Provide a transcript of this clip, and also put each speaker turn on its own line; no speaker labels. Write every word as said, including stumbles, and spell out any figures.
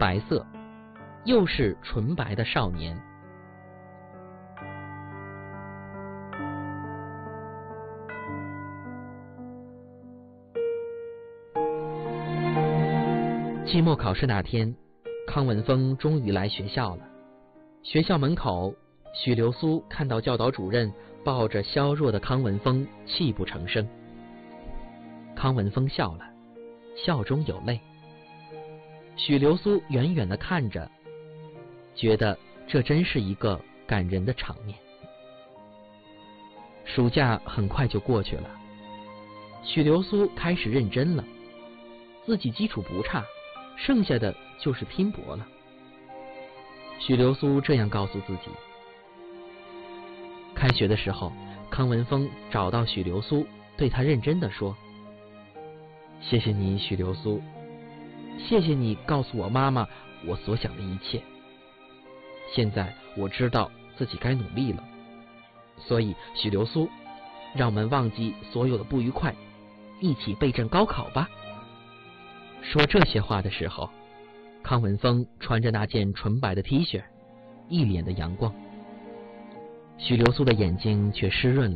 白色，又是纯白的少年。期末考试那天，康文峰终于来学校了。学校门口，许流苏看到教导主任抱着消弱的康文峰，泣不成声。康文峰笑了，笑中有泪。许流苏远远地看着，觉得这真是一个感人的场面。暑假很快就过去了，许流苏开始认真了，自己基础不差，剩下的就是拼搏了。许流苏这样告诉自己。开学的时候，康文峰找到许流苏，对他认真地说：谢谢你，许流苏，谢谢你告诉我妈妈我所想的一切。现在我知道自己该努力了，所以许流苏，让我们忘记所有的不愉快，一起备战高考吧。说这些话的时候，康文峰穿着那件纯白的 T 恤，一脸的阳光。许流苏的眼睛却湿润了。